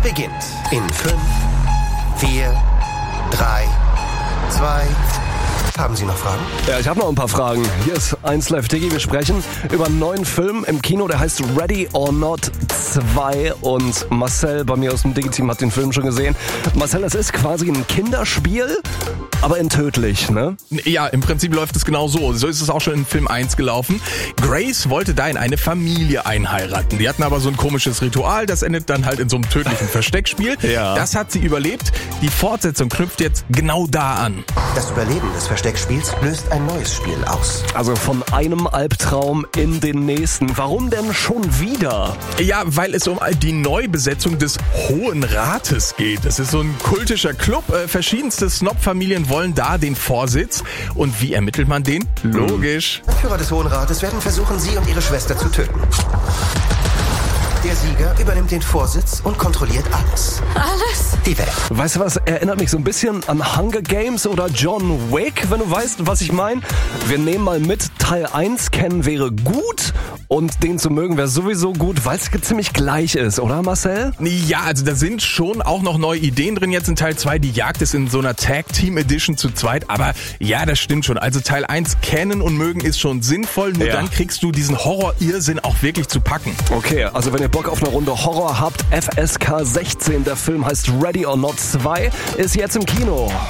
beginnt in 5, 4, 3, 2... Haben Sie noch Fragen? Ja, ich habe noch ein paar Fragen. Hier ist 1 Live Diggi. Wir sprechen über einen neuen Film im Kino, der heißt Ready or Not 2. Und Marcel bei mir aus dem Digi-Team hat den Film schon gesehen. Marcel, es ist quasi ein Kinderspiel, aber in tödlich, ne? Ja, im Prinzip läuft es genau so. So ist es auch schon in Film 1 gelaufen. Grace wollte da in eine Familie einheiraten. Die hatten aber so ein komisches Ritual, das endet dann halt in so einem tödlichen Versteckspiel. Ja. Das hat sie überlebt. Die Fortsetzung knüpft jetzt genau da an. Das Überleben des Versteckspiels löst ein neues Spiel aus. Also von einem Albtraum in den nächsten. Warum denn schon wieder? Ja, weil es um die Neubesetzung des Hohen Rates geht. Das ist so ein kultischer Club. Verschiedenste Snob-Familien wollen da den Vorsitz. Und wie ermittelt man den? Logisch. Führer des Hohen Rates werden versuchen, Sie und Ihre Schwester zu töten. Der Sieger übernimmt den Vorsitz und kontrolliert alles. Alles? Die Welt. Weißt du was, erinnert mich so ein bisschen an Hunger Games oder John Wick, wenn du weißt, was ich meine. Wir nehmen mal mit, Teil 1 kennen wäre gut und den zu mögen wäre sowieso gut, weil es ziemlich gleich ist, oder Marcel? Ja, also da sind schon auch noch neue Ideen drin jetzt in Teil 2. Die Jagd ist in so einer Tag-Team-Edition zu zweit. Aber ja, das stimmt schon. Also Teil 1 kennen und mögen ist schon sinnvoll. Nur dann kriegst du diesen Horror-Irrsinn auch wirklich zu packen. Okay, also wenn ihr Bock auf eine Runde Horror habt, FSK 16, der Film heißt Ready or Not 2, ist jetzt im Kino.